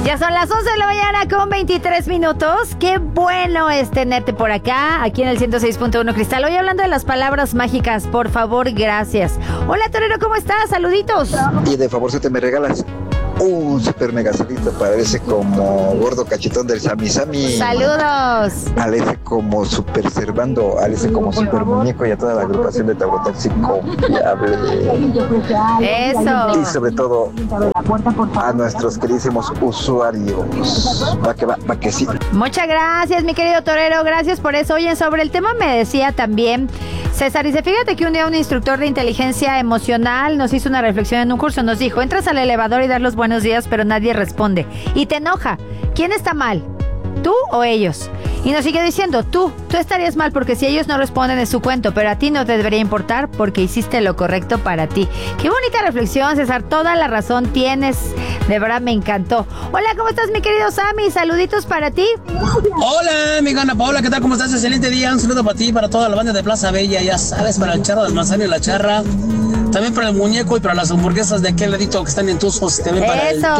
Ya son las 11 de la mañana con 23 minutos. Qué bueno es tenerte por acá, aquí en el 106.1 Cristal. Hoy hablando de las palabras mágicas, por favor, gracias. Hola, Torero, ¿cómo estás? Saluditos. Y de favor, si te me regalas un super mega salito para ese como gordo cachetón del Sami Sami. Saludos. Al ese como super Servando, al ese como super muñeco y a toda la agrupación de Taurotaxi confiable. Eso. Y sobre todo a nuestros queridísimos usuarios. Va que sí. Muchas gracias, mi querido Torero. Gracias por eso. Oye, sobre el tema me decía también César, dice, fíjate que un día un instructor de inteligencia emocional nos hizo una reflexión en un curso. Nos dijo, entras al elevador y das los buenos días, pero nadie responde. Y te enoja. ¿Quién está mal? ¿Tú o ellos? Y nos sigue diciendo, tú estarías mal porque si ellos no responden es su cuento, pero a ti no te debería importar porque hiciste lo correcto para ti. Qué bonita reflexión, César, toda la razón tienes, de verdad me encantó. Hola, ¿cómo estás, mi querido Sammy? Saluditos para ti. Hola, mi gana Paola, ¿qué tal? ¿Cómo estás? Excelente día, un saludo para ti, para toda la banda de Plaza Bella, ya sabes, para el charro del manzano y la charra, también para el muñeco y para las hamburguesas de aquel ladito que están en Tuzos, también para el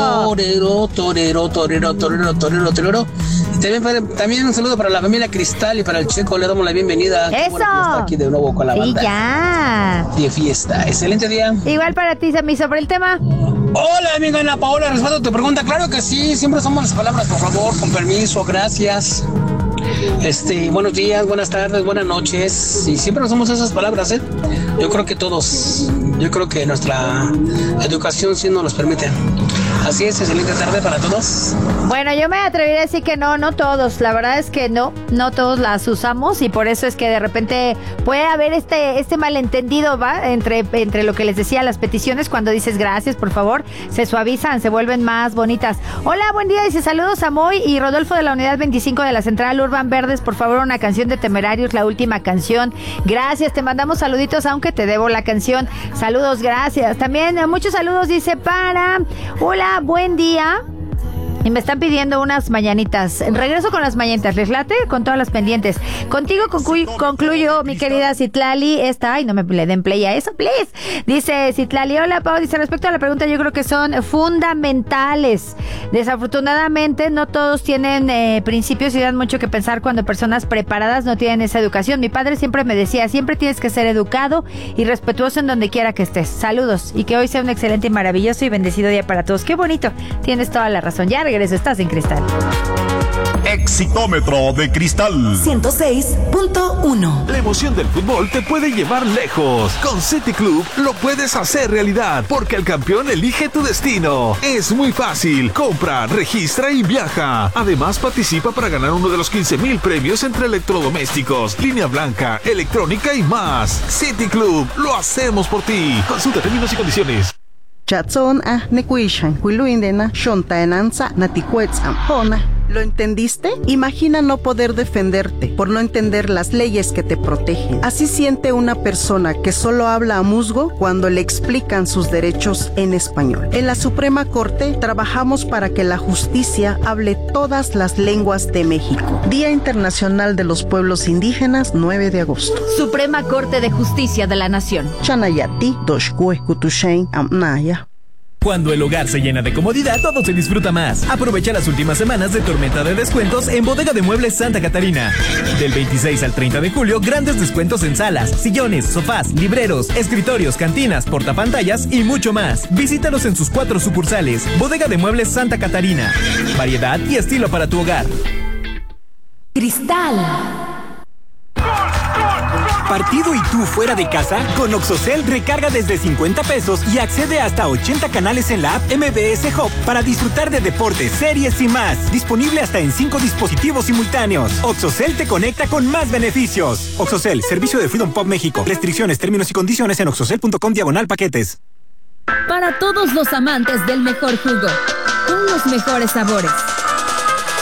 torero. También un saludo para la familia Cristal y para el Checo, le damos la bienvenida. Eso. Bueno que está aquí de nuevo con la banda. Sí, ya. De fiesta. Excelente día. Igual para ti, Sammy, sobre el tema. Hola, amiga Ana Paola, respondo a tu pregunta. Claro que sí, siempre somos las palabras, por favor, con permiso, gracias. Buenos días, buenas tardes, buenas noches. Y siempre usamos esas palabras, ¿eh? Yo creo que todos, nuestra educación sí nos los permite. Así es, excelente tarde para todos. Bueno, yo me atrevería a decir que no todos. La verdad es que no todos las usamos y por eso es que de repente puede haber este malentendido, ¿va? Entre lo que les decía, las peticiones, cuando dices gracias, por favor, se suavizan, se vuelven más bonitas. Hola, buen día, dice saludos a Moy y Rodolfo de la unidad 25 de la Central Urban Verdes, por favor, una canción de Temerarios, la última canción. Gracias, te mandamos saluditos, aunque te debo la canción. Saludos, gracias. También muchos saludos, dice hola, buen día. Y me están pidiendo unas mañanitas. Regreso con las mañanitas. ¿Les late? Con todas las pendientes. Contigo concluyo, mi querida Citlali. Ay, no me le den play a eso, please. Dice Citlali, hola, Pau. Dice, respecto a la pregunta, yo creo que son fundamentales. Desafortunadamente, no todos tienen principios y dan mucho que pensar cuando personas preparadas no tienen esa educación. Mi padre siempre me decía, siempre tienes que ser educado y respetuoso en donde quiera que estés. Saludos. Y que hoy sea un excelente y maravilloso y bendecido día para todos. Qué bonito. Tienes toda la razón. Ya regreso, estás en Cristal. Exitómetro de Cristal 106.1. La emoción del fútbol te puede llevar lejos. Con City Club lo puedes hacer realidad, porque el campeón elige tu destino. Es muy fácil. Compra, registra y viaja. Además, participa para ganar uno de los 15,000 premios entre electrodomésticos, línea blanca, electrónica y más. City Club, lo hacemos por ti. Consulta términos y condiciones. Chatson nekuishan huiluindena shontaenanza naticuetzamjona. ¿Lo entendiste? Imagina no poder defenderte por no entender las leyes que te protegen. Así siente una persona que solo habla a musgo cuando le explican sus derechos en español. En la Suprema Corte trabajamos para que la justicia hable todas las lenguas de México. Día Internacional de los Pueblos Indígenas, 9 de agosto. Suprema Corte de Justicia de la Nación. Chanayati, Doshkue, Kutushain, Amnaya. Cuando el hogar se llena de comodidad, todo se disfruta más. Aprovecha las últimas semanas de tormenta de descuentos en Bodega de Muebles Santa Catarina. Del 26 al 30 de julio, grandes descuentos en salas, sillones, sofás, libreros, escritorios, cantinas, portapantallas y mucho más. Visítalos en sus 4 sucursales. Bodega de Muebles Santa Catarina. Variedad y estilo para tu hogar. Cristal. ¿Partido y tú fuera de casa? Con Oxocel recarga desde 50 pesos y accede hasta 80 canales en la app MBS Hub para disfrutar de deportes, series y más. Disponible hasta en 5 dispositivos simultáneos. Oxocel te conecta con más beneficios. Oxocel, servicio de Freedom Pop México. Restricciones, términos y condiciones en oxocel.com/paquetes. Para todos los amantes del mejor jugo, con los mejores sabores.